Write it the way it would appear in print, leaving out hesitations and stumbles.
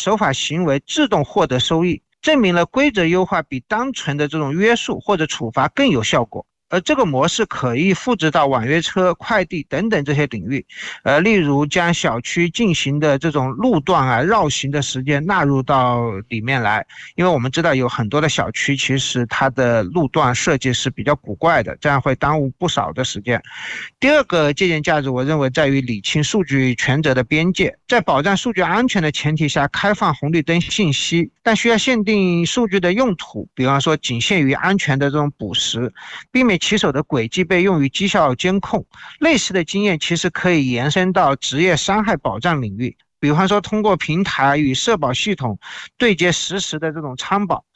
守法行为自动获得收益，证明了规则优化比单纯的这种约束或者处罚更有效果。而这个模式可以复制到网约车、快递等等这些领域，例如将小区进行的这种路段啊绕行的时间纳入到里面来，因为我们知道有很多的小区其实它的路段设计是比较古怪的，这样会耽误不少的时间。第二个借鉴价值，我认为在于理清数据权责的边界，在保障数据安全的前提下开放红绿灯信息，但需要限定数据的用途，比方说仅限于安全的这种捕食，避免骑手的轨迹被用于绩效监控。类似的经验其实可以延伸到职业伤害保障领域，比方说通过平台与社保系统对接实时的这种参保，